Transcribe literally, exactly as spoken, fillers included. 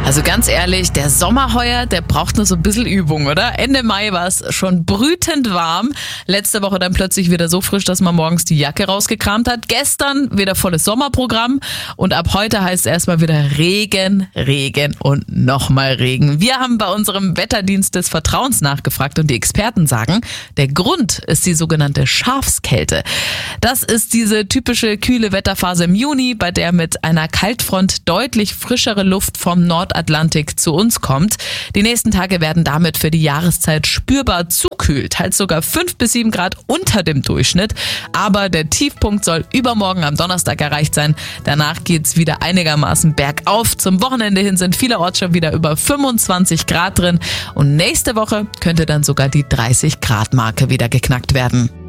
Also ganz ehrlich, der Sommer heuer, der braucht nur so ein bisschen Übung, oder? Ende Mai war es schon brütend warm. Letzte Woche dann plötzlich wieder so frisch, dass man morgens die Jacke rausgekramt hat. Gestern wieder volles Sommerprogramm. Und ab heute heißt es erstmal wieder Regen, Regen und nochmal Regen. Wir haben bei unserem Wetterdienst des Vertrauens nachgefragt und die Experten sagen, der Grund ist die sogenannte Schafskälte. Das ist diese typische kühle Wetterphase im Juni, bei der mit einer Kaltfront deutlich frischere Luft vom Nordatlantik zu uns kommt. Die nächsten Tage werden damit für die Jahreszeit spürbar zukühlt, halt sogar fünf bis sieben Grad unter dem Durchschnitt. Aber der Tiefpunkt soll übermorgen am Donnerstag erreicht sein. Danach geht's wieder einigermaßen bergauf. Zum Wochenende hin sind vielerorts schon wieder über fünfundzwanzig Grad drin und nächste Woche könnte dann sogar die dreißig Grad Marke wieder geknackt werden.